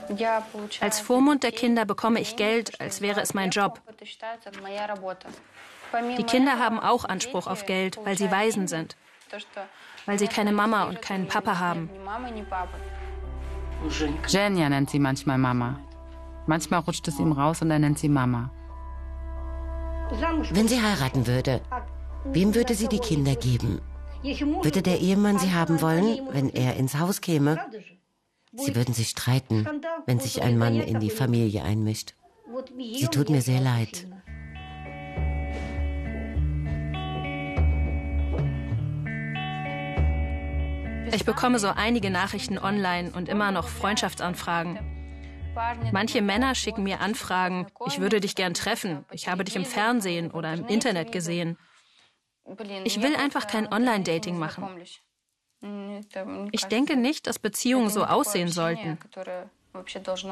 Als Vormund der Kinder bekomme ich Geld, als wäre es mein Job. Die Kinder haben auch Anspruch auf Geld, weil sie Waisen sind, weil sie keine Mama und keinen Papa haben. Zhenya nennt sie manchmal Mama. Manchmal rutscht es ihm raus und er nennt sie Mama. Wenn sie heiraten würde, wem würde sie die Kinder geben? Würde der Ehemann sie haben wollen, wenn er ins Haus käme? Sie würden sich streiten, wenn sich ein Mann in die Familie einmischt. Sie tut mir sehr leid. Ich bekomme so einige Nachrichten online und immer noch Freundschaftsanfragen. Manche Männer schicken mir Anfragen, ich würde dich gern treffen, ich habe dich im Fernsehen oder im Internet gesehen. Ich will einfach kein Online-Dating machen. Ich denke nicht, dass Beziehungen so aussehen sollten.